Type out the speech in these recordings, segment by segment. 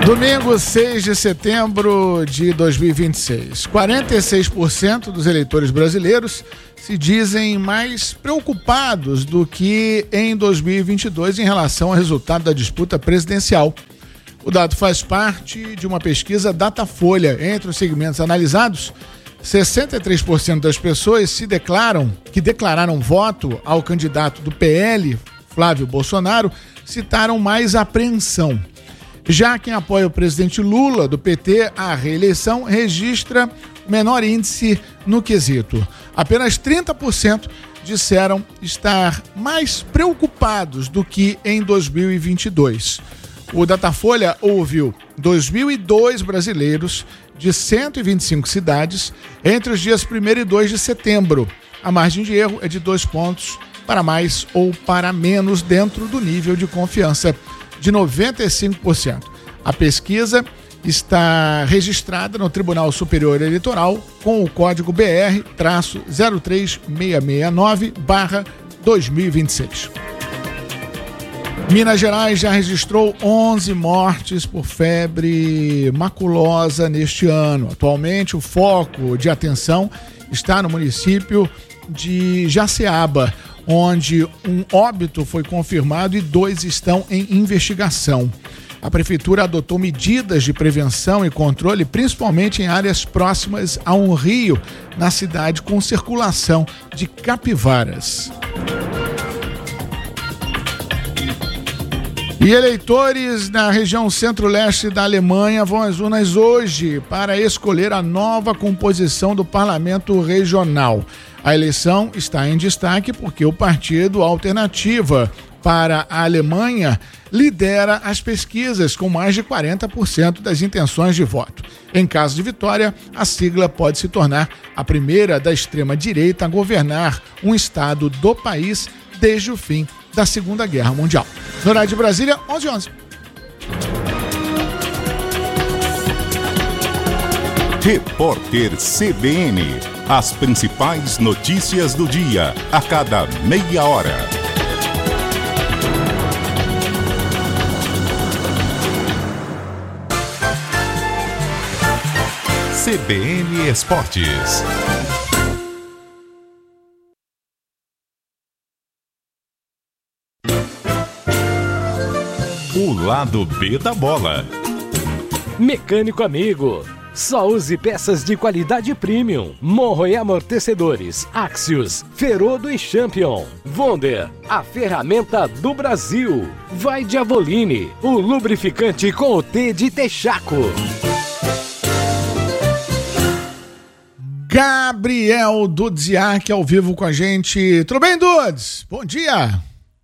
Domingo, 6 de setembro de 2026. 46% dos eleitores brasileiros se dizem mais preocupados do que em 2022 em relação ao resultado da disputa presidencial. O dado faz parte de uma pesquisa Datafolha. Entre os segmentos analisados, 63% das pessoas que declararam voto ao candidato do PL, Flávio Bolsonaro, citaram mais apreensão. Já quem apoia o presidente Lula, do PT, à reeleição, registra menor índice no quesito. Apenas 30% disseram estar mais preocupados do que em 2022. O Datafolha ouviu 2.002 brasileiros de 125 cidades entre os dias 1º e 2 de setembro. A margem de erro é de 2 pontos para mais ou para menos dentro do nível de confiança de 95%. A pesquisa está registrada no Tribunal Superior Eleitoral com o código BR-03669/2026. Minas Gerais já registrou 11 mortes por febre maculosa neste ano. Atualmente, o foco de atenção está no município de Jaceaba, onde um óbito foi confirmado e 2 estão em investigação. A prefeitura adotou medidas de prevenção e controle, principalmente em áreas próximas a um rio, na cidade com circulação de capivaras. E eleitores na região centro-leste da Alemanha vão às urnas hoje para escolher a nova composição do parlamento regional. A eleição está em destaque porque o partido Alternativa para a Alemanha lidera as pesquisas com mais de 40% das intenções de voto. Em caso de vitória, a sigla pode se tornar a primeira da extrema-direita a governar um estado do país desde o fim da Segunda Guerra Mundial. No horário de Brasília, 11h11. Repórter CBN. As principais notícias do dia, a cada meia hora. CBN Esportes. O lado B da bola. Mecânico amigo. Só use peças de qualidade premium. Morro e amortecedores, Axios, Ferodo e Champion. Wonder, a ferramenta do Brasil. Vai de Avoline, o lubrificante com o T de Texaco. Gabriel Dudziak ao vivo com a gente. Tudo bem, Dudes? Bom dia.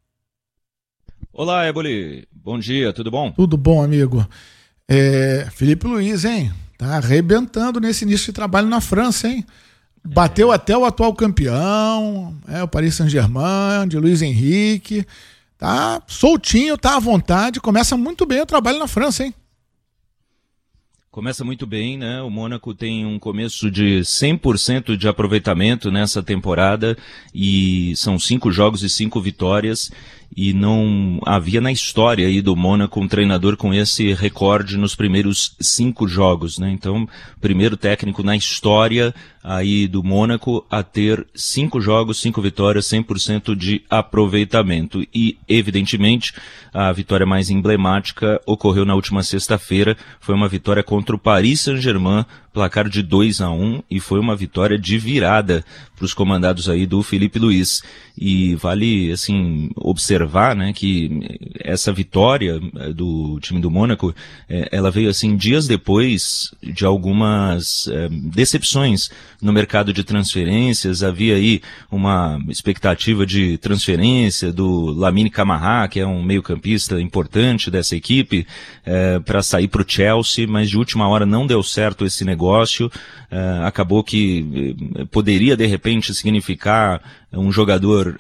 Olá, Eboli. Bom dia, tudo bom? Tudo bom, amigo. Felipe Luiz, hein? Tá arrebentando nesse início de trabalho na França, hein? Bateu até o atual campeão, o Paris Saint-Germain, de Luiz Henrique. Tá soltinho, tá à vontade. Começa muito bem o trabalho na França, hein? Começa muito bem, né? O Mônaco tem um começo de 100% de aproveitamento nessa temporada e são 5 jogos e 5 vitórias. E não havia na história aí do Mônaco um treinador com esse recorde nos primeiros 5 jogos, né? Então, primeiro técnico na história aí do Mônaco a ter 5 jogos, 5 vitórias, 100% de aproveitamento. E, evidentemente, a vitória mais emblemática ocorreu na última sexta-feira. Foi uma vitória contra o Paris Saint-Germain, placar de 2-1, e foi uma vitória de virada para os comandados aí do Felipe Luiz. E vale, assim, observar, né, que essa vitória do time do Mônaco, ela veio, assim, dias depois de algumas decepções no mercado de transferências. Havia aí uma expectativa de transferência do Lamine Camara, que é um meio-campista importante dessa equipe, para sair para o Chelsea, mas de última hora não deu certo esse negócio. negócio, acabou que poderia de repente significar um jogador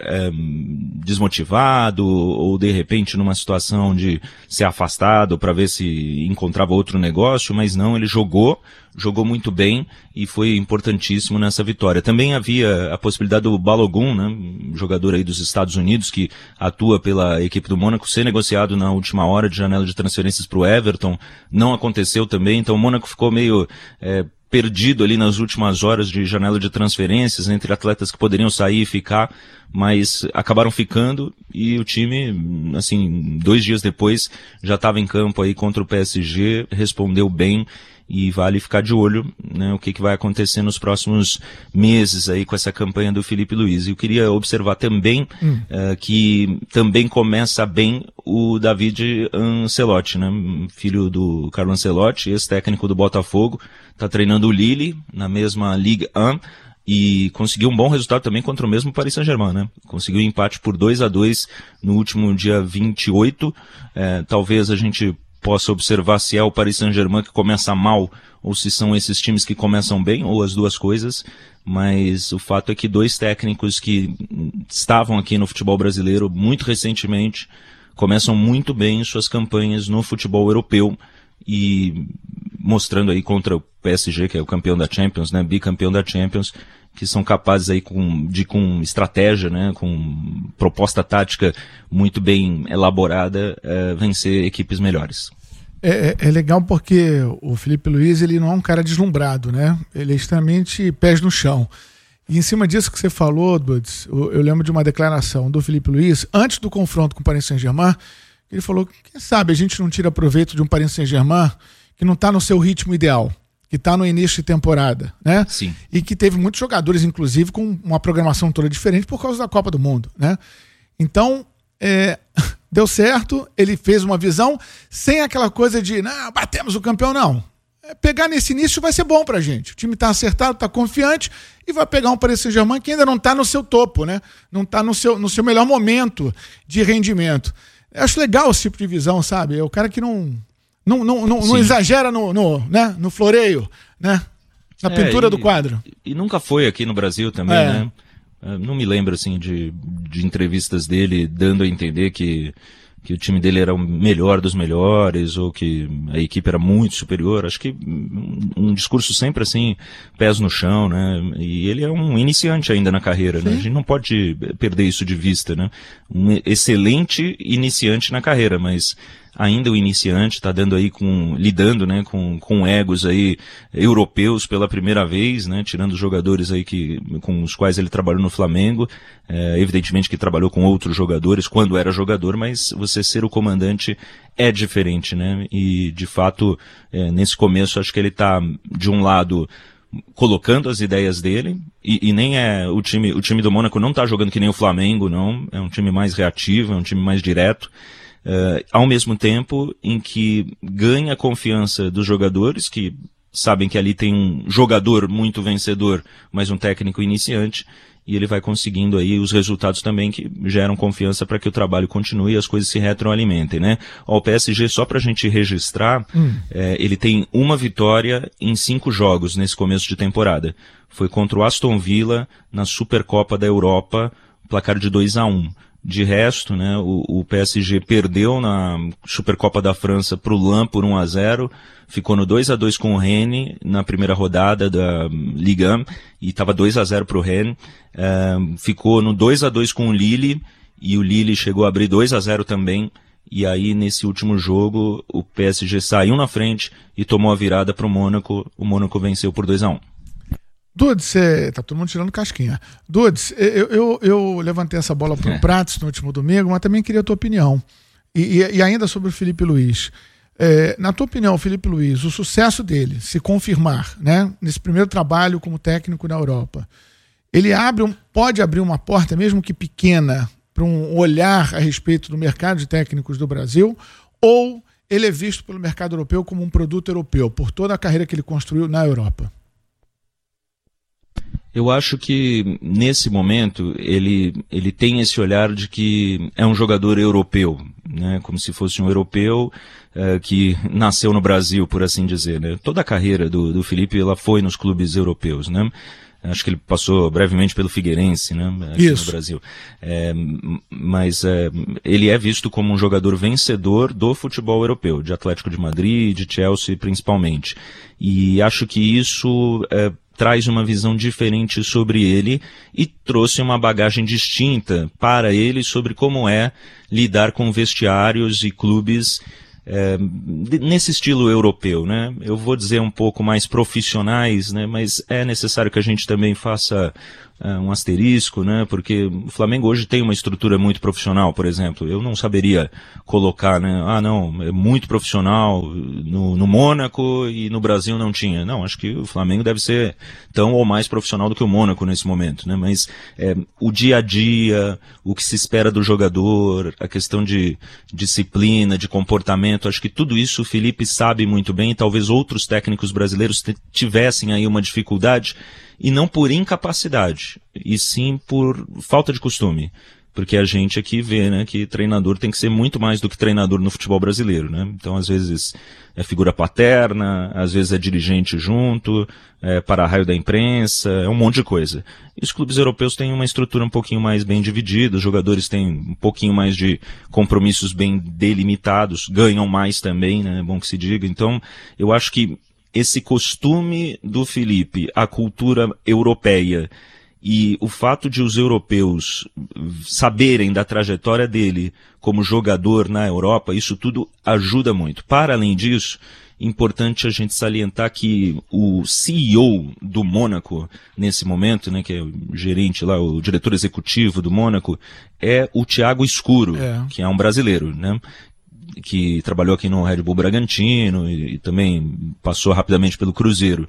desmotivado ou de repente numa situação de ser afastado para ver se encontrava outro negócio, mas não, ele jogou muito bem e foi importantíssimo nessa vitória. Também havia a possibilidade do Balogun, né, jogador aí dos Estados Unidos que atua pela equipe do Mônaco, ser negociado na última hora de janela de transferências para o Everton, não aconteceu também, então o Mônaco ficou meio perdido ali nas últimas horas de janela de transferências entre atletas que poderiam sair e ficar, mas acabaram ficando e o time, assim, 2 dias depois já estava em campo aí contra o PSG, respondeu bem e vale ficar de olho, né, o que vai acontecer nos próximos meses aí com essa campanha do Filipe Luiz. E eu queria observar também que também começa bem o David Ancelotti, né, filho do Carlo Ancelotti, ex-técnico do Botafogo, está treinando o Lille na mesma Ligue 1 e conseguiu um bom resultado também contra o mesmo Paris Saint-Germain, né? Conseguiu um empate por 2-2 no último dia 28. Talvez a gente possa observar se é o Paris Saint-Germain que começa mal ou se são esses times que começam bem, ou as duas coisas, mas o fato é que 2 técnicos que estavam aqui no futebol brasileiro muito recentemente começam muito bem suas campanhas no futebol europeu e mostrando aí contra o PSG, que é o campeão da Champions, né, bicampeão da Champions, que são capazes aí com estratégia, né, com proposta tática muito bem elaborada, vencer equipes melhores. É legal porque o Filipe Luiz, ele não é um cara deslumbrado, né? Ele é extremamente pés no chão. E em cima disso que você falou, Dudes, eu lembro de uma declaração do Filipe Luiz, antes do confronto com o Paris Saint-Germain, ele falou, quem sabe a gente não tira proveito de um Paris Saint-Germain que não está no seu ritmo ideal, que está no início de temporada, né? Sim. E que teve muitos jogadores, inclusive, com uma programação toda diferente por causa da Copa do Mundo, né? Então, deu certo, ele fez uma visão sem aquela coisa de, não, batemos o campeão, não. Pegar nesse início vai ser bom pra gente. O time tá acertado, tá confiante e vai pegar um Paris Saint-Germain que ainda não tá no seu topo, né? Não tá no seu melhor momento de rendimento. Eu acho legal esse tipo de visão, sabe? É o cara que não exagera no floreio, né? Na pintura do quadro. E nunca foi aqui no Brasil também, né? Não me lembro, assim, de entrevistas dele dando a entender que o time dele era o melhor dos melhores, ou que a equipe era muito superior. Acho que um discurso sempre assim, pés no chão, né? E ele é um iniciante ainda na carreira, né? A gente não pode perder isso de vista, né? Um excelente iniciante na carreira, mas ainda o iniciante está lidando, né, com egos aí europeus pela primeira vez, né, tirando os jogadores aí com os quais ele trabalhou no Flamengo, evidentemente que trabalhou com outros jogadores quando era jogador, mas você ser o comandante é diferente, né, e de fato, nesse começo acho que ele está de um lado colocando as ideias dele, e nem é o time do Mônaco não está jogando que nem o Flamengo, não, é um time mais reativo, é um time mais direto, ao mesmo tempo em que ganha a confiança dos jogadores, que sabem que ali tem um jogador muito vencedor, mas um técnico iniciante, e ele vai conseguindo aí os resultados também que geram confiança para que o trabalho continue e as coisas se retroalimentem, né? O PSG, só para a gente registrar, ele tem 1 vitória em 5 jogos nesse começo de temporada. Foi contra o Aston Villa na Supercopa da Europa, placar de 2-1. De resto, né, o PSG perdeu na Supercopa da França para o Lens por 1-0, ficou no 2-2 com o Rennes na primeira rodada da Ligue 1 e estava 2-0 para o Rennes, ficou no 2-2 com o Lille e o Lille chegou a abrir 2-0 também, e aí nesse último jogo o PSG saiu na frente e tomou a virada para o Mônaco venceu por 2-1. Dudes, tá todo mundo tirando casquinha. Dudes, eu levantei essa bola pro Prats no último domingo, mas também queria a tua opinião. E ainda sobre o Filipe Luiz. Na tua opinião, Filipe Luiz, o sucesso dele, se confirmar, né, nesse primeiro trabalho como técnico na Europa, ele pode abrir uma porta, mesmo que pequena, para um olhar a respeito do mercado de técnicos do Brasil, ou ele é visto pelo mercado europeu como um produto europeu, por toda a carreira que ele construiu na Europa? Eu acho que, nesse momento, ele tem esse olhar de que é um jogador europeu, né? Como se fosse um europeu que nasceu no Brasil, por assim dizer, né? Toda a carreira do Felipe, ela foi nos clubes europeus, né? Acho que ele passou brevemente pelo Figueirense, né? Aqui no Brasil. Mas ele é visto como um jogador vencedor do futebol europeu, de Atlético de Madrid, de Chelsea principalmente. E acho que isso traz uma visão diferente sobre ele e trouxe uma bagagem distinta para ele sobre como é lidar com vestiários e clubes nesse estilo europeu, né? Eu vou dizer um pouco mais profissionais, né? Mas é necessário que a gente também faça um asterisco, né? Porque o Flamengo hoje tem uma estrutura muito profissional, por exemplo. Eu não saberia colocar, né? Ah, não, é muito profissional no Mônaco e no Brasil não tinha. Não, acho que o Flamengo deve ser tão ou mais profissional do que o Mônaco nesse momento, né? Mas o dia a dia, o que se espera do jogador, a questão de disciplina, de comportamento, acho que tudo isso o Felipe sabe muito bem e talvez outros técnicos brasileiros tivessem aí uma dificuldade. E não por incapacidade, e sim por falta de costume. Porque a gente aqui vê, né, que treinador tem que ser muito mais do que treinador no futebol brasileiro, né? Então, às vezes, é figura paterna, às vezes é dirigente junto, para-raio da imprensa, é um monte de coisa. E os clubes europeus têm uma estrutura um pouquinho mais bem dividida, os jogadores têm um pouquinho mais de compromissos bem delimitados, ganham mais também, né? É bom que se diga. Então, eu acho que esse costume do Felipe, a cultura europeia e o fato de os europeus saberem da trajetória dele como jogador na Europa, isso tudo ajuda muito. Para além disso, importante a gente salientar que o CEO do Mônaco, nesse momento, né, que é o gerente lá, o diretor executivo do Mônaco, é o Thiago Escuro, que é um brasileiro, né? Que trabalhou aqui no Red Bull Bragantino e também passou rapidamente pelo Cruzeiro.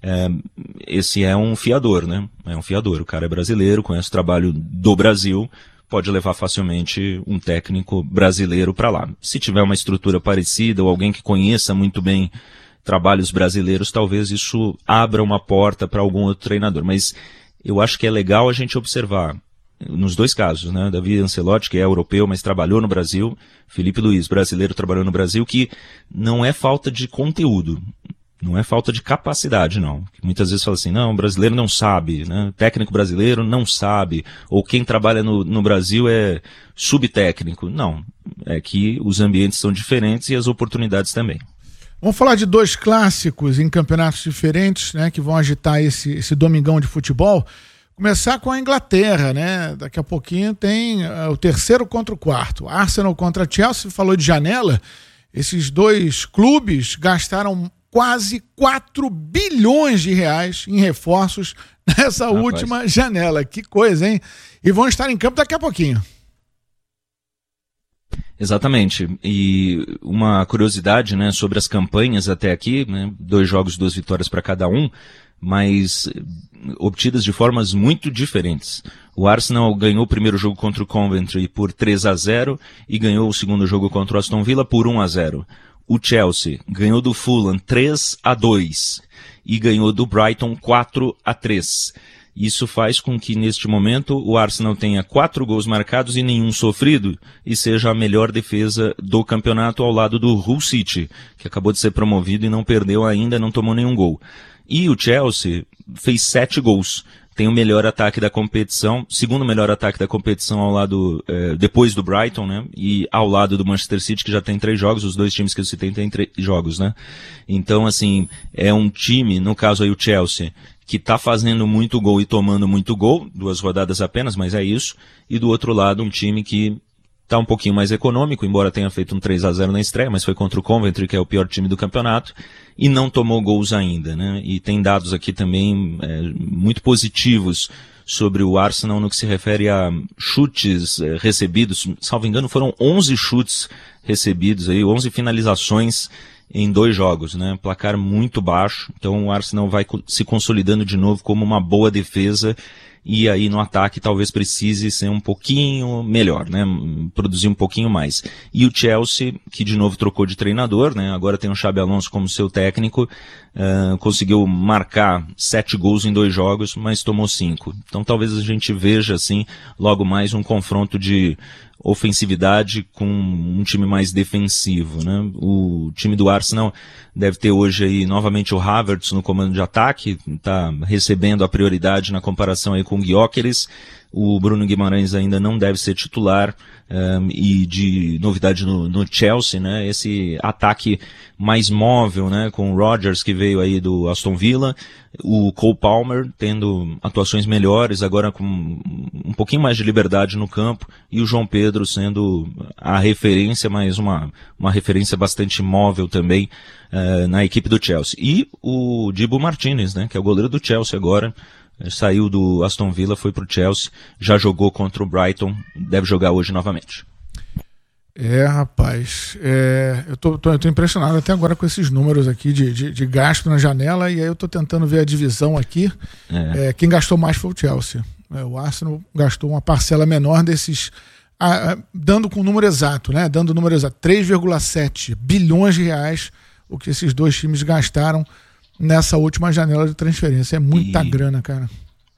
Esse é um fiador, né? É um fiador. O cara é brasileiro, conhece o trabalho do Brasil, pode levar facilmente um técnico brasileiro para lá. Se tiver uma estrutura parecida ou alguém que conheça muito bem trabalhos brasileiros, talvez isso abra uma porta para algum outro treinador. Mas eu acho que é legal a gente observar nos dois casos, né? Davi Ancelotti, que é europeu, mas trabalhou no Brasil, Felipe Luiz, brasileiro, trabalhou no Brasil, que não é falta de conteúdo, não é falta de capacidade, não. Muitas vezes fala assim, não, o brasileiro não sabe, né? O técnico brasileiro não sabe, ou quem trabalha no Brasil é subtécnico. Não, é que os ambientes são diferentes e as oportunidades também. Vamos falar de dois clássicos em campeonatos diferentes, né? Que vão agitar esse domingão de futebol. Começar com a Inglaterra, né? Daqui a pouquinho tem o terceiro contra o quarto. Arsenal contra Chelsea, falou de janela. Esses dois clubes gastaram quase 4 bilhões de reais em reforços nessa última janela. Que coisa, hein? E vão estar em campo daqui a pouquinho. Exatamente. E uma curiosidade, né, sobre as campanhas até aqui, né? 2 jogos, 2 vitórias para cada um, mas obtidas de formas muito diferentes. O Arsenal ganhou o primeiro jogo contra o Coventry por 3-0 e ganhou o segundo jogo contra o Aston Villa por 1-0. O Chelsea ganhou do Fulham 3-2 e ganhou do Brighton 4-3. Isso faz com que, neste momento, o Arsenal tenha 4 gols marcados e nenhum sofrido e seja a melhor defesa do campeonato ao lado do Hull City, que acabou de ser promovido e não perdeu ainda, não tomou nenhum gol. E o Chelsea fez 7 gols. Tem o melhor ataque da competição, segundo melhor ataque da competição ao lado, depois do Brighton, né? E ao lado do Manchester City, que já tem 3 jogos, os dois times que eu citei têm 3 jogos, né? Então, assim, é um time, no caso aí o Chelsea, que tá fazendo muito gol e tomando muito gol, 2 rodadas apenas, mas é isso. E do outro lado, um time que tá um pouquinho mais econômico, embora tenha feito um 3-0 na estreia, mas foi contra o Coventry, que é o pior time do campeonato, e não tomou gols ainda, né? E tem dados aqui também muito positivos sobre o Arsenal no que se refere a chutes recebidos. Salvo engano, foram 11 chutes recebidos aí, 11 finalizações em 2 jogos, né? Placar muito baixo, então o Arsenal vai se consolidando de novo como uma boa defesa. E aí no ataque talvez precise ser um pouquinho melhor, né? Produzir um pouquinho mais. E o Chelsea, que de novo trocou de treinador, né? Agora tem o Xabi Alonso como seu técnico, conseguiu marcar 7 gols em 2 jogos, mas tomou 5. Então talvez a gente veja assim, logo mais um confronto de ofensividade com um time mais defensivo, né? O time do Arsenal deve ter hoje aí novamente o Havertz no comando de ataque, está recebendo a prioridade na comparação aí com o Gyökeres. O Bruno Guimarães ainda não deve ser titular, e de novidade no Chelsea, né? Esse ataque mais móvel, né? Com o Rodgers, que veio aí do Aston Villa, o Cole Palmer tendo atuações melhores, agora com um pouquinho mais de liberdade no campo, e o João Pedro sendo a referência, mas uma referência bastante móvel também na equipe do Chelsea. E o Dibu Martinez, né? Que é o goleiro do Chelsea agora, saiu do Aston Villa, foi pro Chelsea, já jogou contra o Brighton, deve jogar hoje novamente. Rapaz, eu tô impressionado até agora com esses números aqui de gasto na janela, e aí eu tô tentando ver a divisão aqui. Quem gastou mais foi o Chelsea. O Arsenal gastou uma parcela menor desses, dando com o número exato, né? Dando o número exato, 3,7 bilhões de reais, o que esses dois times gastaram nessa última janela de transferência. É muita grana, cara.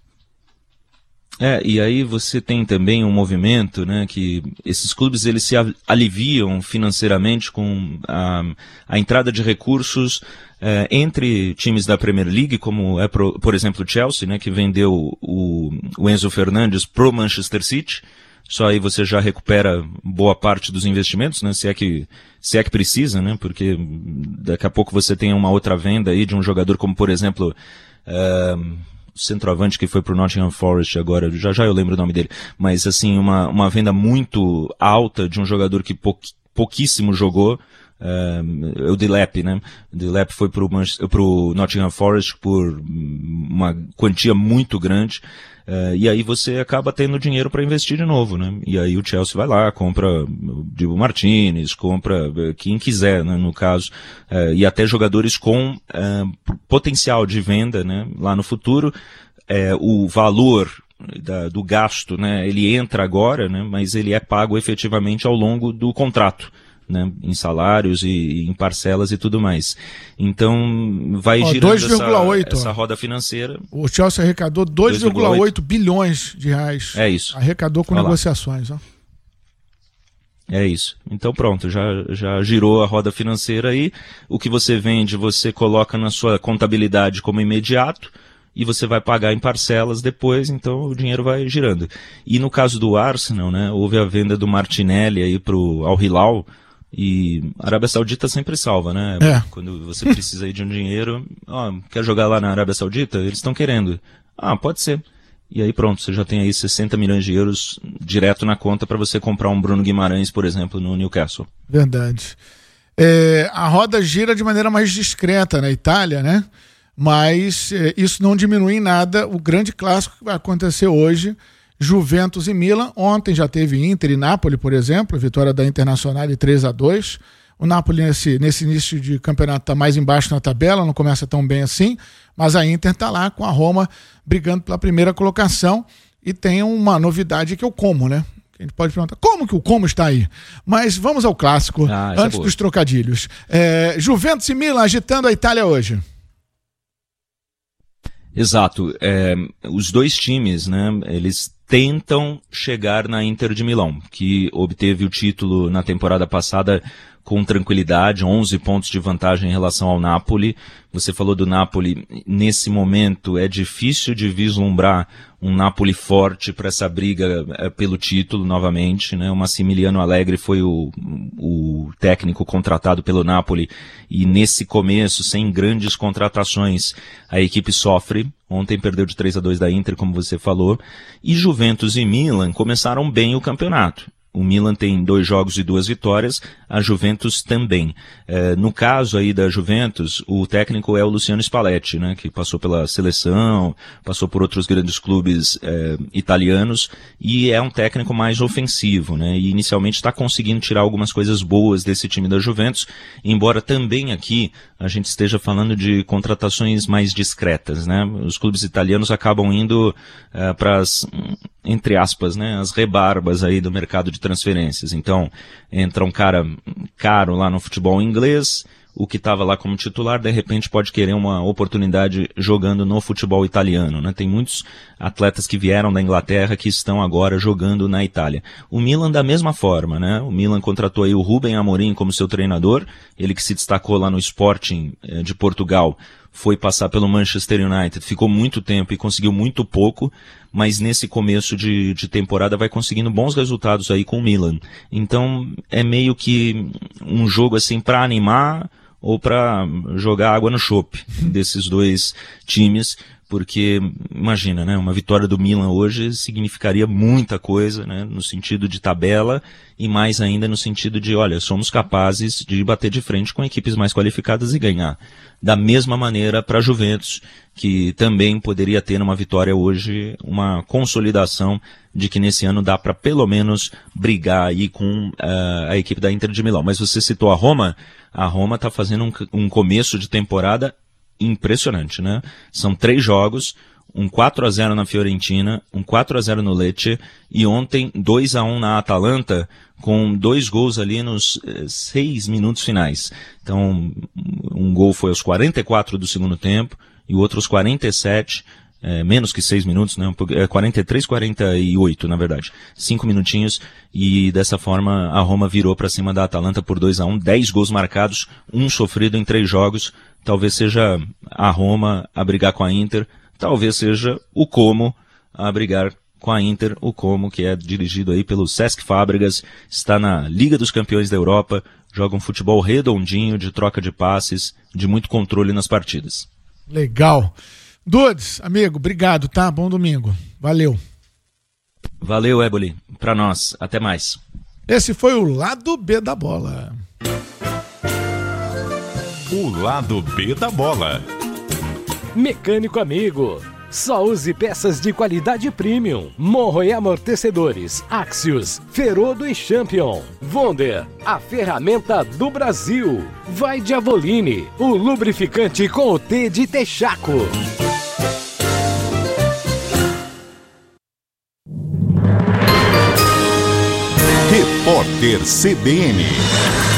E aí você tem também um movimento, né, que esses clubes eles se aliviam financeiramente com a entrada de recursos entre times da Premier League, como por exemplo, o Chelsea, né, que vendeu o Enzo Fernandes pro Manchester City. Só aí você já recupera boa parte dos investimentos, né? Se é que precisa, né? Porque daqui a pouco você tem uma outra venda aí de um jogador como, por exemplo, o centroavante que foi pro Nottingham Forest agora, já eu lembro o nome dele, mas assim, uma venda muito alta de um jogador que pouquíssimo jogou, o Delap, né? O Delap foi pro Nottingham Forest por uma quantia muito grande. E aí você acaba tendo dinheiro para investir de novo, né? E aí o Chelsea vai lá, compra o Dibu Martinez, compra quem quiser, né, no caso, e até jogadores com potencial de venda, né, lá no futuro. O valor do gasto, né, ele entra agora, né, mas ele é pago efetivamente ao longo do contrato, né, em salários e em parcelas e tudo mais. Então vai girando 2,8, essa roda financeira. O Chelsea arrecadou 2,8 bilhões de reais. É isso. Arrecadou com negociações. Ó. É isso. Então pronto, já girou a roda financeira aí. O que você vende, você coloca na sua contabilidade como imediato, e você vai pagar em parcelas depois, então o dinheiro vai girando. E no caso do Arsenal, né, houve a venda do Martinelli aí pro Al Hilal. E a Arábia Saudita sempre salva, né? Quando você precisa aí de um dinheiro, quer jogar lá na Arábia Saudita? Eles estão querendo. Pode ser. E aí pronto, você já tem aí 60 milhões de euros direto na conta para você comprar um Bruno Guimarães, por exemplo, no Newcastle. Verdade. A roda gira de maneira mais discreta na Itália, né? Mas isso não diminui em nada o grande clássico que vai acontecer hoje, Juventus e Milan. Ontem já teve Inter e Napoli, por exemplo, vitória da Internacional de 3-2. O Napoli nesse início de campeonato está mais embaixo na tabela, não começa tão bem assim, mas a Inter está lá com a Roma brigando pela primeira colocação, e tem uma novidade que é o Como, né? A gente pode perguntar, como que o Como está aí? Mas vamos ao clássico, antes dos trocadilhos. Juventus e Milan agitando a Itália hoje. Exato. Os dois times, né, eles tentam chegar na Inter de Milão, que obteve o título na temporada passada com tranquilidade, 11 pontos de vantagem em relação ao Napoli. Você falou do Napoli, nesse momento é difícil de vislumbrar um Napoli forte para essa briga pelo título novamente, né? O Massimiliano Allegri foi o técnico contratado pelo Napoli, e nesse começo, sem grandes contratações, a equipe sofre. Ontem perdeu de 3-2 da Inter, como você falou, e Juventus e Milan começaram bem o campeonato. O Milan tem 2 jogos e 2 vitórias, a Juventus também. No caso aí da Juventus, o técnico é o Luciano Spalletti, né, que passou pela seleção, passou por outros grandes clubes italianos, e é um técnico mais ofensivo, né, e inicialmente está conseguindo tirar algumas coisas boas desse time da Juventus, embora também aqui a gente esteja falando de contratações mais discretas, né. Os clubes italianos acabam indo para as, entre aspas, né, as rebarbas aí do mercado de transferências. Então, entra um cara caro lá no futebol inglês, o que estava lá como titular, de repente pode querer uma oportunidade jogando no futebol italiano, né? Tem muitos atletas que vieram da Inglaterra que estão agora jogando na Itália. O Milan da mesma forma, né? O Milan contratou aí o Rubem Amorim como seu treinador, ele que se destacou lá no Sporting de Portugal, foi passar pelo Manchester United, ficou muito tempo e conseguiu muito pouco, mas nesse começo de temporada vai conseguindo bons resultados aí com o Milan. Então é meio que um jogo assim para animar ou para jogar água no chope desses dois times, porque imagina, né, uma vitória do Milan hoje significaria muita coisa, né, no sentido de tabela e mais ainda no sentido de, olha, somos capazes de bater de frente com equipes mais qualificadas e ganhar. Da mesma maneira para a Juventus, que também poderia ter numa vitória hoje uma consolidação de que nesse ano dá para pelo menos brigar aí com a equipe da Inter de Milão. Mas você citou a Roma está fazendo um começo de temporada impressionante, né? São 3 jogos, um 4-0 na Fiorentina, um 4-0 no Lecce e ontem 2-1 na Atalanta, com 2 gols ali nos 6 minutos finais. Então, um gol foi aos 44 do segundo tempo e o outro aos 47, menos que 6 minutos, né? 43, 48, na verdade. 5 minutinhos e dessa forma a Roma virou para cima da Atalanta por 2-1, 10 gols marcados, um sofrido em 3 jogos. Talvez seja a Roma a brigar com a Inter, talvez seja o Como a brigar com a Inter, o Como que é dirigido aí pelo Cesc Fábregas, está na Liga dos Campeões da Europa, joga um futebol redondinho, de troca de passes, de muito controle nas partidas. Legal. Dudes, amigo, obrigado, tá? Bom domingo. Valeu. Valeu, Éboli. Pra nós. Até mais. Esse foi o Lado B da Bola. O Lado B da Bola. Mecânico amigo. Só use peças de qualidade premium. Morro e Amortecedores, Axios, Ferodo e Champion. Wonder, a ferramenta do Brasil. Vai de Avoline, o lubrificante com o T de Texaco. Repórter CBN.